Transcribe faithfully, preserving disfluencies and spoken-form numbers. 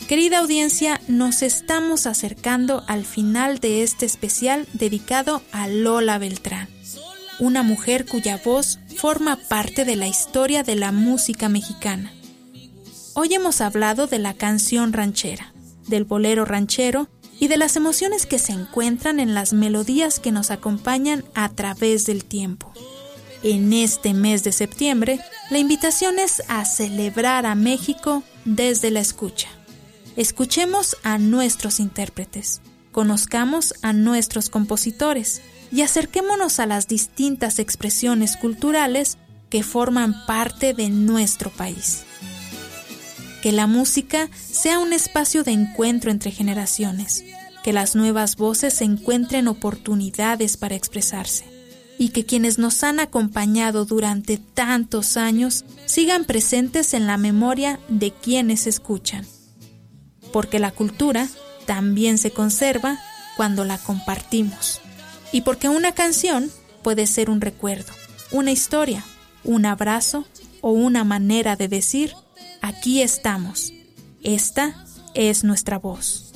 Querida audiencia, nos estamos acercando al final de este especial dedicado a Lola Beltrán, una mujer cuya voz forma parte de la historia de la música mexicana. Hoy hemos hablado de la canción ranchera, del bolero ranchero y de las emociones que se encuentran en las melodías que nos acompañan a través del tiempo. En este mes de septiembre, la invitación es a celebrar a México desde la escucha. Escuchemos a nuestros intérpretes, conozcamos a nuestros compositores y acerquémonos a las distintas expresiones culturales que forman parte de nuestro país. Que la música sea un espacio de encuentro entre generaciones, que las nuevas voces encuentren oportunidades para expresarse y que quienes nos han acompañado durante tantos años sigan presentes en la memoria de quienes escuchan. Porque la cultura también se conserva cuando la compartimos. Y porque una canción puede ser un recuerdo, una historia, un abrazo o una manera de decir, aquí estamos, esta es nuestra voz.